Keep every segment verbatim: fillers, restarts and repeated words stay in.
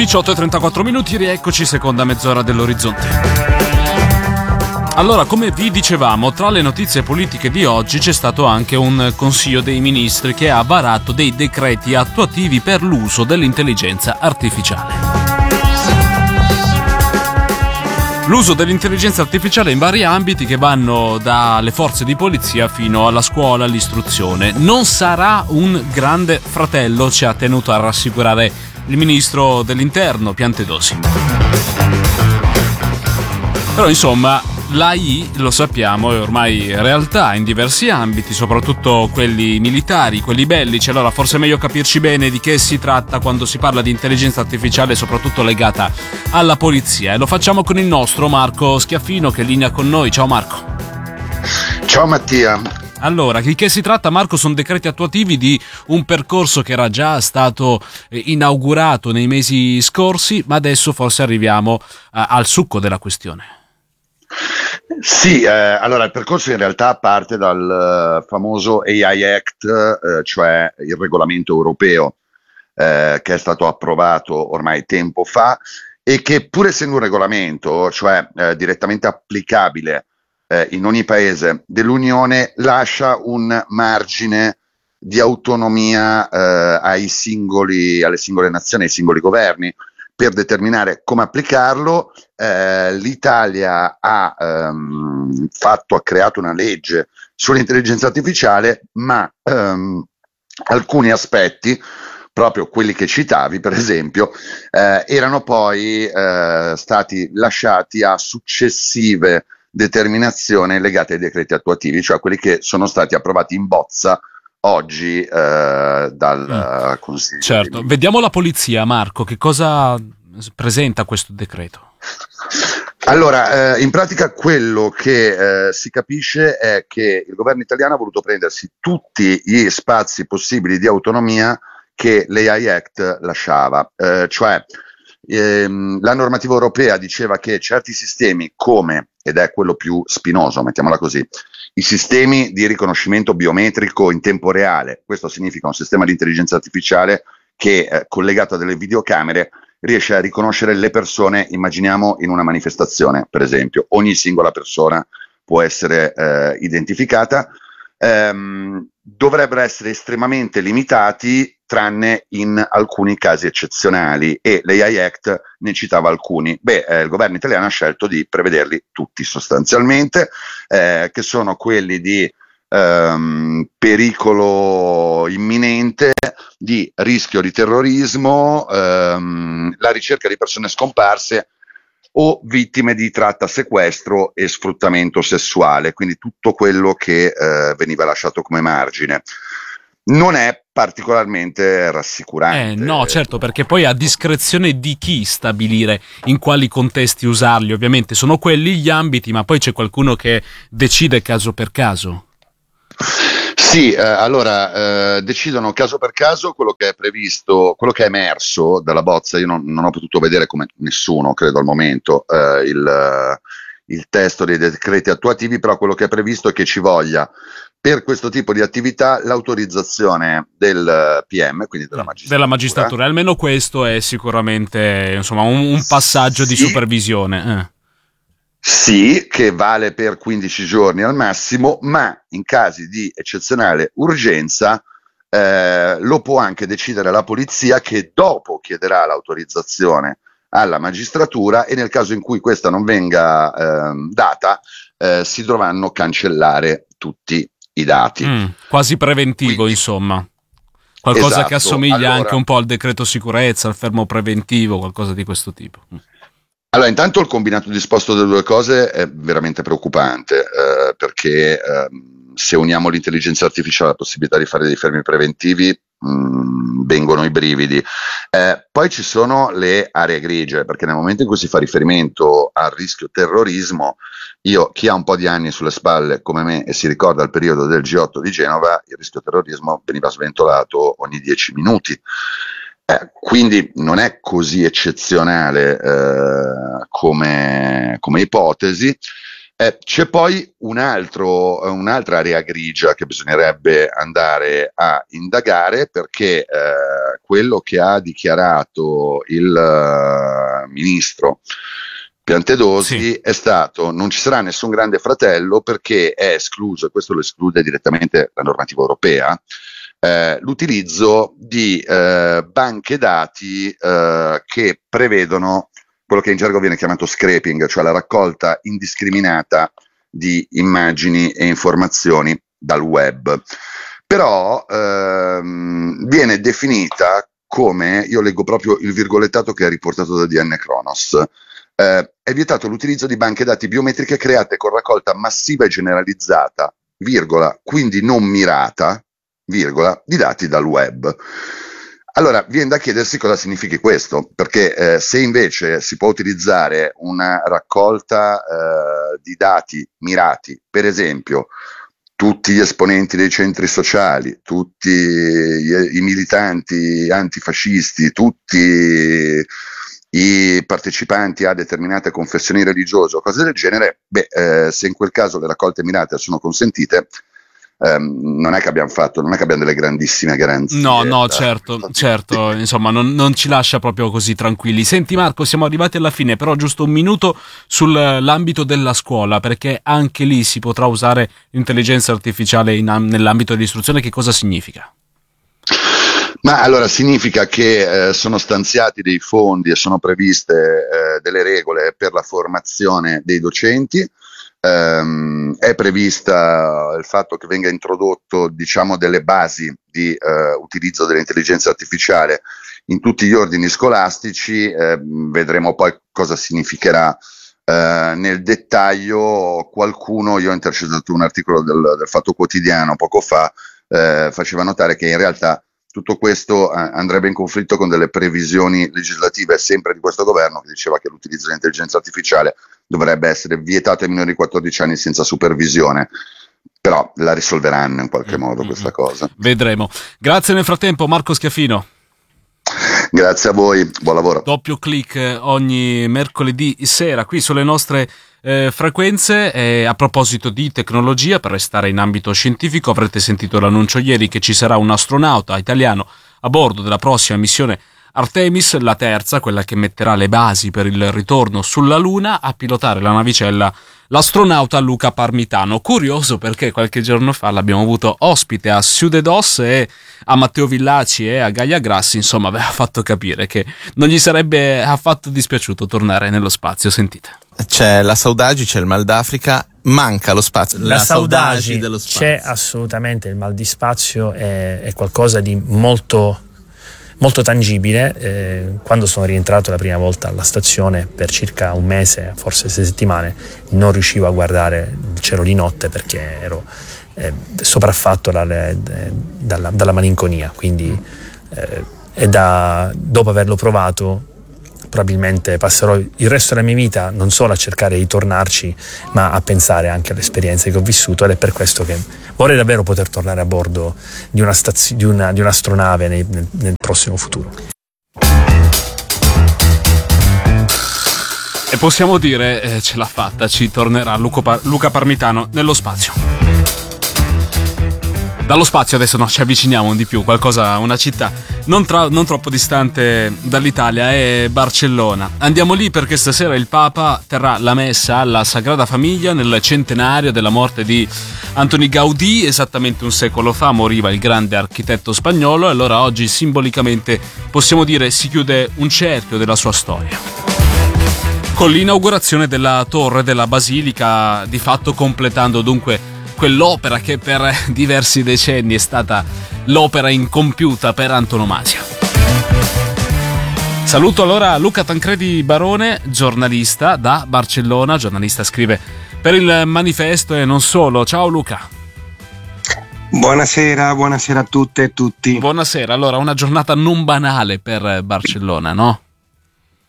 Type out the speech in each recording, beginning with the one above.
diciotto e trentaquattro minuti, rieccoci, seconda mezz'ora dell'Orizzonte. Allora, come vi dicevamo, tra le notizie politiche di oggi c'è stato anche un Consiglio dei Ministri che ha varato dei decreti attuativi per l'uso dell'intelligenza artificiale. L'uso dell'intelligenza artificiale in vari ambiti che vanno dalle forze di polizia fino alla scuola, all'istruzione. Non sarà un grande fratello, ci ha tenuto a rassicurare il ministro dell'Interno, Piantedosi. Però insomma, l'A I, lo sappiamo, è ormai realtà in diversi ambiti, soprattutto quelli militari, quelli bellici. Allora forse è meglio capirci bene di che si tratta quando si parla di intelligenza artificiale, soprattutto legata alla polizia. E lo facciamo con il nostro Marco Schiaffino, che è in linea con noi. Ciao Marco. Ciao Mattia. Allora, di che si tratta, Marco? Sono decreti attuativi di un percorso che era già stato inaugurato nei mesi scorsi, ma adesso forse arriviamo uh, al succo della questione. Sì, eh, allora il percorso in realtà parte dal uh, famoso A I Act, eh, cioè il regolamento europeo eh, che è stato approvato ormai tempo fa e che, pur essendo un regolamento, cioè eh, direttamente applicabile eh, in ogni paese dell'Unione, lascia un margine di autonomia eh, ai singoli, alle singole nazioni, ai singoli governi, per determinare come applicarlo. Eh, L'Italia ha ehm, fatto, ha creato una legge sull'intelligenza artificiale, ma ehm, alcuni aspetti, proprio quelli che citavi, per esempio, eh, erano poi eh, stati lasciati a successive determinazioni legate ai decreti attuativi, cioè quelli che sono stati approvati in bozza oggi eh, dal mm. Consiglio. Certo, vediamo la polizia, Marco, che cosa presenta questo decreto? Allora, eh, in pratica quello che eh, si capisce è che il governo italiano ha voluto prendersi tutti gli spazi possibili di autonomia che l'A I Act lasciava, eh, cioè ehm, la normativa europea diceva che certi sistemi come, ed è quello più spinoso, mettiamola così, i sistemi di riconoscimento biometrico in tempo reale, questo significa un sistema di intelligenza artificiale che eh, collegato a delle videocamere riesce a riconoscere le persone. Immaginiamo in una manifestazione, per esempio, ogni singola persona può essere eh, identificata, ehm, dovrebbero essere estremamente limitati tranne in alcuni casi eccezionali, e l'A I Act ne citava alcuni. Beh, eh, il governo italiano ha scelto di prevederli tutti sostanzialmente, eh, che sono quelli di ehm, pericolo imminente, di rischio di terrorismo, ehm, la ricerca di persone scomparse o vittime di tratta, sequestro e sfruttamento sessuale, quindi tutto quello che eh, veniva lasciato come margine. Non è particolarmente rassicurante. Eh no, certo, perché poi a discrezione di chi stabilire in quali contesti usarli. Ovviamente sono quelli gli ambiti, ma poi c'è qualcuno che decide caso per caso. Sì, eh, allora eh, decidono caso per caso quello che è previsto, quello che è emerso dalla bozza. Io non, non ho potuto vedere, come nessuno credo al momento, eh, il, il testo dei decreti attuativi, però quello che è previsto è che ci voglia per questo tipo di attività l'autorizzazione del P M, quindi della magistratura. Della magistratura, almeno questo è sicuramente, insomma, un, un passaggio sì. di supervisione. Eh. Sì, che vale per quindici giorni al massimo, ma in casi di eccezionale urgenza eh, lo può anche decidere la polizia, che dopo chiederà l'autorizzazione alla magistratura, e nel caso in cui questa non venga eh, data eh, si dovranno cancellare tutti i dati. Mm, quasi preventivo, Quindi, insomma. Qualcosa esatto, che assomiglia allora, anche un po' al decreto sicurezza, al fermo preventivo, qualcosa di questo tipo. Allora, intanto il combinato disposto delle due cose è veramente preoccupante, eh, perché eh, se uniamo l'intelligenza artificiale alla possibilità di fare dei fermi preventivi, mh, vengono i brividi. Eh, poi ci sono le aree grigie, perché nel momento in cui si fa riferimento al rischio terrorismo, io, chi ha un po' di anni sulle spalle come me e si ricorda il periodo del G otto di Genova, il rischio terrorismo veniva sventolato ogni dieci minuti. Eh, quindi non è così eccezionale eh, come, come ipotesi, Eh, c'è poi un altro, un'altra area grigia che bisognerebbe andare a indagare, perché eh, quello che ha dichiarato il uh, ministro Piantedosi Sì. è stato: non ci sarà nessun grande fratello perché è escluso, e questo lo esclude direttamente la normativa europea, eh, l'utilizzo di eh, banche dati eh, che prevedono quello che in gergo viene chiamato scraping, cioè la raccolta indiscriminata di immagini e informazioni dal web. Però ehm, viene definita come, io leggo proprio il virgolettato che è riportato da D N Kronos, eh, è vietato l'utilizzo di banche dati biometriche create con raccolta massiva e generalizzata, virgola, quindi non mirata, virgola, di dati dal web. Allora, viene da chiedersi cosa significhi questo, perché eh, se invece si può utilizzare una raccolta eh, di dati mirati, per esempio, tutti gli esponenti dei centri sociali, tutti gli, i militanti antifascisti, tutti i partecipanti a determinate confessioni religiose o cose del genere, beh, eh, se in quel caso le raccolte mirate sono consentite, ehm, non è che abbiamo fatto, non è che abbiamo delle grandissime garanzie. No, no, da, certo, da certo, insomma, non, non ci lascia proprio così tranquilli. Senti Marco, siamo arrivati alla fine, però giusto un minuto sull'ambito della scuola, perché anche lì si potrà usare l'intelligenza artificiale in, nell'ambito dell'istruzione. Che cosa significa? Ma allora significa che eh, sono stanziati dei fondi e sono previste eh, delle regole per la formazione dei docenti. Um, è prevista il fatto che venga introdotto, diciamo, delle basi di uh, utilizzo dell'intelligenza artificiale in tutti gli ordini scolastici. Eh, vedremo poi cosa significherà uh, nel dettaglio. Qualcuno, io ho intercettato un articolo del, del Fatto Quotidiano poco fa, eh, faceva notare che in realtà tutto questo eh, andrebbe in conflitto con delle previsioni legislative sempre di questo governo, che diceva che l'utilizzo dell'intelligenza artificiale dovrebbe essere vietato ai minori di quattordici anni senza supervisione. Però la risolveranno in qualche modo questa cosa. Vedremo. Grazie nel frattempo Marco Schiaffino. Grazie a voi, buon lavoro. Doppio click ogni mercoledì sera qui sulle nostre eh, frequenze. E a proposito di tecnologia, per restare in ambito scientifico, avrete sentito l'annuncio ieri che ci sarà un astronauta italiano a bordo della prossima missione Artemis, la terza, quella che metterà le basi per il ritorno sulla Luna. A pilotare la navicella l'astronauta Luca Parmitano. Curioso perché qualche giorno fa l'abbiamo avuto ospite a Ciudad-Os e a Matteo Villaci e a Gaia Grassi, insomma aveva fatto capire che non gli sarebbe affatto dispiaciuto tornare nello spazio. Sentite. C'è la Saudagi, c'è il Mal d'Africa, manca lo spazio. La, la Saudagi dello spazio. C'è assolutamente, il mal di spazio è, è qualcosa di molto molto tangibile. Eh, quando sono rientrato la prima volta alla stazione per circa un mese, forse sei settimane, non riuscivo a guardare il cielo di notte perché ero eh, sopraffatto dalle, de, dalla, dalla malinconia, quindi eh, e da, dopo averlo provato probabilmente passerò il resto della mia vita non solo a cercare di tornarci, ma a pensare anche alle esperienze che ho vissuto, ed è per questo che vorrei davvero poter tornare a bordo di una stazio, di, una, di un'astronave nel, nel, nel prossimo futuro. E possiamo dire, eh, ce l'ha fatta, ci tornerà Luca, Luca Parmitano nello spazio. Dallo spazio adesso no, ci avviciniamo di più, qualcosa, una città non, tra, non troppo distante dall'Italia, è Barcellona. Andiamo lì perché stasera il Papa terrà la messa alla Sagrada Famiglia nel centenario della morte di Antoni Gaudí. Esattamente un secolo fa moriva il grande architetto spagnolo, e allora oggi simbolicamente possiamo dire si chiude un cerchio della sua storia con l'inaugurazione della torre della Basilica, di fatto completando dunque quell'opera che per diversi decenni è stata l'opera incompiuta per antonomasia. Saluto allora Luca Tancredi Barone, giornalista da Barcellona, giornalista, scrive per il Manifesto e non solo. Ciao Luca. Buonasera, buonasera a tutte e tutti. Buonasera, allora una giornata non banale per Barcellona, no?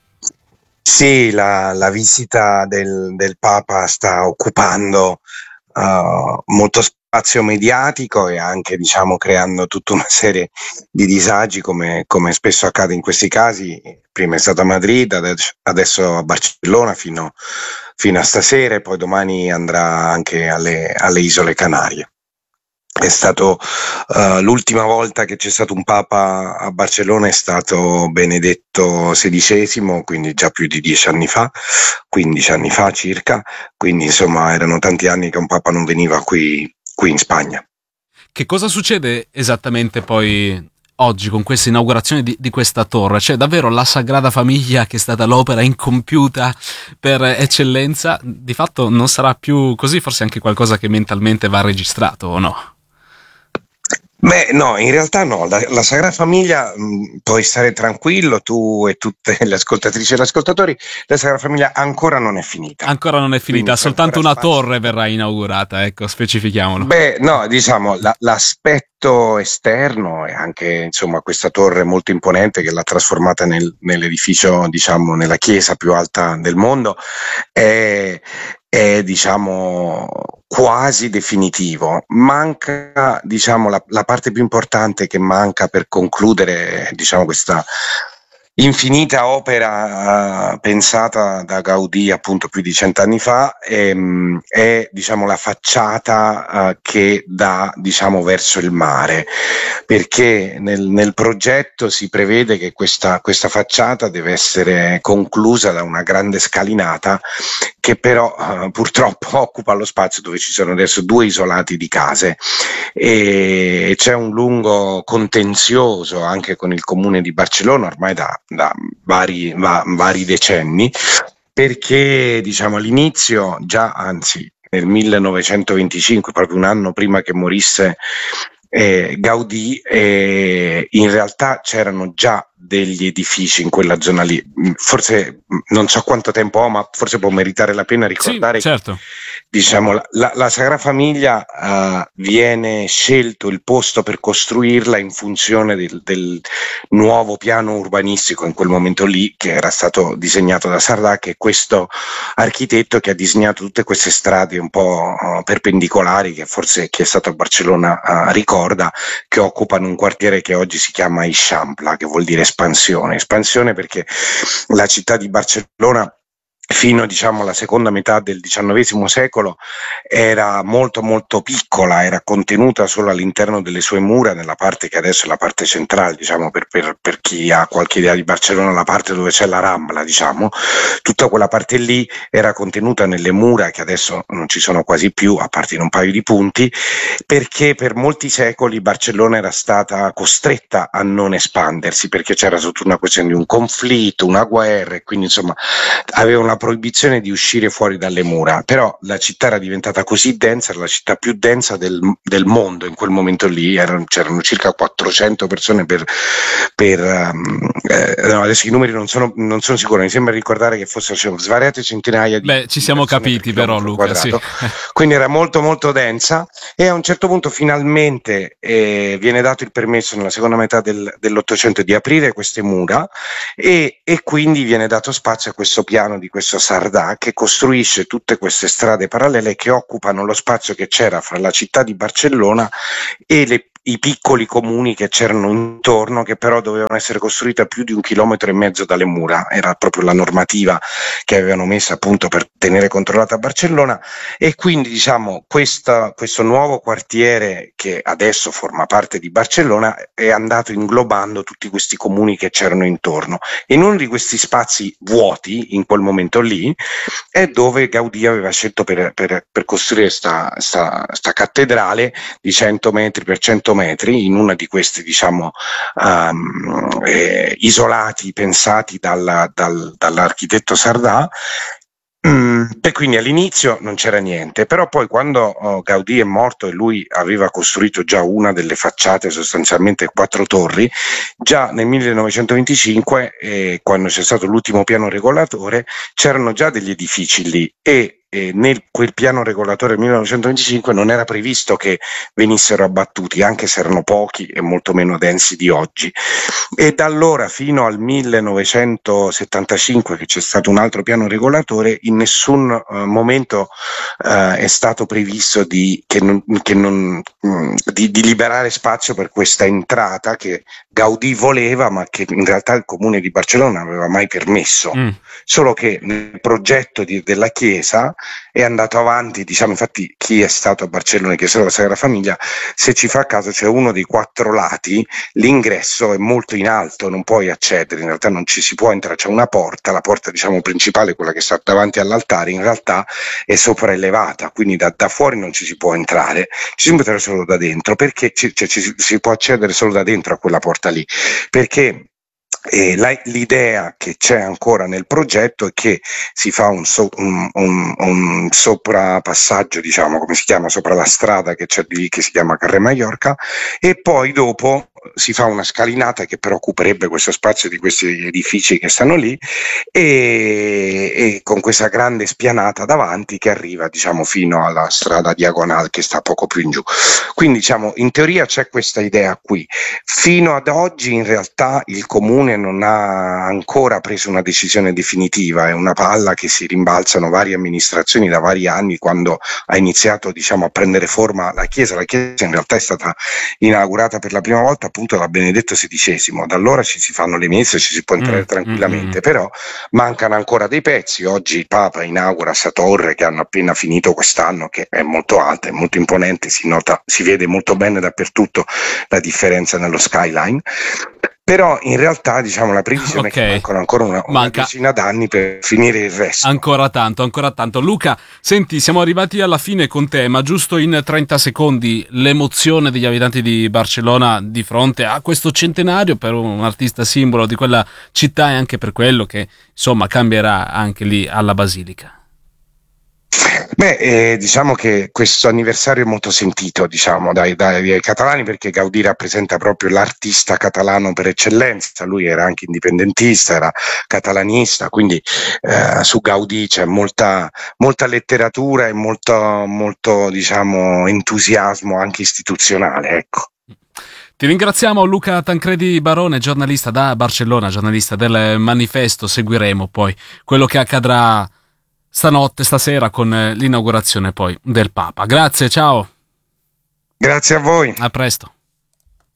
Sì, la, la visita del, del Papa sta occupando uh, molto spazio mediatico e anche, diciamo, creando tutta una serie di disagi, come, come spesso accade in questi casi. Prima è stato a Madrid, adesso, adesso a Barcellona fino, fino a stasera, e poi domani andrà anche alle, alle Isole Canarie. È stato uh, l'ultima volta che c'è stato un Papa a Barcellona è stato Benedetto sedicesimo, quindi già più di dieci anni fa, quindici anni fa circa, quindi insomma erano tanti anni che un Papa non veniva qui, qui in Spagna. Che cosa succede esattamente poi oggi con questa inaugurazione di, di questa torre? Cioè davvero la Sagrada Famiglia, che è stata l'opera incompiuta per eccellenza, di fatto non sarà più così? Forse anche qualcosa che mentalmente va registrato, o no? Beh, no, in realtà no, la, la Sagrada Famiglia, mh, puoi stare tranquillo, tu e tutte le ascoltatrici e gli ascoltatori, la Sagrada Famiglia ancora non è finita. Ancora non è finita, Quindi soltanto una spazio. torre verrà inaugurata, ecco, specifichiamolo. Beh, no, diciamo, la, l'aspetto esterno e anche, insomma, questa torre molto imponente che l'ha trasformata nel, nell'edificio, diciamo, nella chiesa più alta del mondo, è, è diciamo, quasi definitivo. Manca, diciamo, la, la parte più importante che manca per concludere, diciamo, questa infinita opera uh, pensata da Gaudì appunto più di cent'anni fa, ehm, è diciamo la facciata uh, che dà diciamo verso il mare, perché nel, nel progetto si prevede che questa, questa facciata deve essere conclusa da una grande scalinata che però uh, purtroppo occupa lo spazio dove ci sono adesso due isolati di case, e, e c'è un lungo contenzioso anche con il comune di Barcellona ormai da da vari, va, vari decenni, perché diciamo all'inizio, già anzi nel millenovecentoventicinque, proprio un anno prima che morisse eh, Gaudì, eh, in realtà c'erano già degli edifici in quella zona lì. Forse non so quanto tempo ho, ma forse può meritare la pena ricordare sì, certo. che diciamo la, la, la Sagrada Famiglia uh, viene scelto il posto per costruirla in funzione del, del nuovo piano urbanistico in quel momento lì, che era stato disegnato da Sardà, che è questo architetto che ha disegnato tutte queste strade un po' uh, perpendicolari, che forse chi è stato a Barcellona uh, ricorda, che occupano un quartiere che oggi si chiama Eixample, che vuol dire espansione. Espansione perché la città di Barcellona fino diciamo alla seconda metà del diciannovesimo secolo era molto molto piccola, era contenuta solo all'interno delle sue mura, nella parte che adesso è la parte centrale, diciamo per, per, per chi ha qualche idea di Barcellona, la parte dove c'è la Rambla, diciamo, tutta quella parte lì era contenuta nelle mura che adesso non ci sono quasi più, a parte in un paio di punti, perché per molti secoli Barcellona era stata costretta a non espandersi, perché c'era tutta una questione di un conflitto, una guerra, e quindi insomma aveva una proibizione di uscire fuori dalle mura. Però la città era diventata così densa, era la città più densa del, del mondo in quel momento lì, erano, c'erano circa quattrocento persone per, per um, eh, no, adesso i numeri non sono, non sono sicuro, mi sembra ricordare che fossero cioè, svariate centinaia di Beh, ci siamo capiti per però Luca, sì. Quindi era molto molto densa, e a un certo punto finalmente eh, viene dato il permesso nella seconda metà del, dell'Ottocento di aprire queste mura, e, e quindi viene dato spazio a questo piano di questo Sardà, che costruisce tutte queste strade parallele che occupano lo spazio che c'era fra la città di Barcellona e le i piccoli comuni che c'erano intorno, che però dovevano essere costruiti a più di un chilometro e mezzo dalle mura. Era proprio la normativa che avevano messo appunto per tenere controllata Barcellona, e quindi diciamo questa, questo nuovo quartiere, che adesso forma parte di Barcellona, è andato inglobando tutti questi comuni che c'erano intorno. In uno di questi spazi vuoti in quel momento lì è dove Gaudì aveva scelto per, per, per costruire sta, sta, sta cattedrale di cento metri per cento metri, in una di questi diciamo um, eh, isolati pensati dalla, dal, dall'architetto Sardà. Mm, e quindi all'inizio non c'era niente, però poi quando oh, Gaudì è morto e lui aveva costruito già una delle facciate, sostanzialmente quattro torri, già nel millenovecentoventicinque, eh, quando c'è stato l'ultimo piano regolatore, c'erano già degli edifici lì, e eh, nel quel piano regolatore del millenovecentoventicinque non era previsto che venissero abbattuti, anche se erano pochi e molto meno densi di oggi. E da allora fino al millenovecentosettantacinque, che c'è stato un altro piano regolatore, in nessun uh, momento uh, è stato previsto di, che non, che non, mh, di, di liberare spazio per questa entrata che Gaudì voleva, ma che in realtà il comune di Barcellona non aveva mai permesso. Mm. Solo che nel progetto di, della chiesa è andato avanti, diciamo, infatti chi è stato a Barcellona, che è stato la Sagrada Famiglia, se ci fa caso c'è uno dei quattro lati, l'ingresso è molto in alto, non puoi accedere, in realtà non ci si può entrare, c'è una porta, la porta diciamo principale, quella che sta davanti all'altare, in realtà è sopraelevata, quindi da, da fuori non ci si può entrare, ci si può entrare solo da dentro, perché ci, cioè, ci, si può accedere solo da dentro a quella porta lì, perché E la, l'idea che c'è ancora nel progetto è che si fa un, so, un, un, un soprapassaggio, diciamo, come si chiama, sopra la strada che c'è lì, che si chiama Carrer Mallorca, e poi dopo si fa una scalinata che però occuperebbe questo spazio di questi edifici che stanno lì, e, e con questa grande spianata davanti che arriva, diciamo, fino alla strada diagonale che sta poco più in giù. Quindi, diciamo, in teoria c'è questa idea qui. Fino ad oggi in realtà il comune non ha ancora preso una decisione definitiva, è una palla che si rimbalzano varie amministrazioni da vari anni. Quando ha iniziato, diciamo, a prendere forma la chiesa, la chiesa in realtà è stata inaugurata per la prima volta appunto da Benedetto sedicesimo, da allora ci si fanno le messe, ci si può entrare mm, tranquillamente, mm, però mancano ancora dei pezzi. Oggi il Papa inaugura sta torre che hanno appena finito quest'anno, che è molto alta, è molto imponente, si nota, si vede molto bene dappertutto la differenza nello skyline. Però in realtà, diciamo, la previsione okay. è che mancano ancora una, una decina d'anni per finire il resto. Ancora tanto, ancora tanto. Luca, senti, siamo arrivati alla fine con te, ma giusto in trenta secondi l'emozione degli abitanti di Barcellona di fronte a questo centenario per un artista simbolo di quella città, e anche per quello che, insomma, cambierà anche lì alla Basilica. Beh, eh, diciamo che questo anniversario è molto sentito, diciamo, dai, dai, dai catalani, perché Gaudì rappresenta proprio l'artista catalano per eccellenza. Lui era anche indipendentista, era catalanista, quindi eh, su Gaudì c'è molta, molta letteratura e molto, molto, diciamo, entusiasmo anche istituzionale, ecco. Ti ringraziamo Luca Tancredi Barone, giornalista da Barcellona, giornalista del Manifesto. Seguiremo poi quello che accadrà stanotte, stasera, con l'inaugurazione poi del Papa. Grazie, ciao. Grazie a voi. A presto.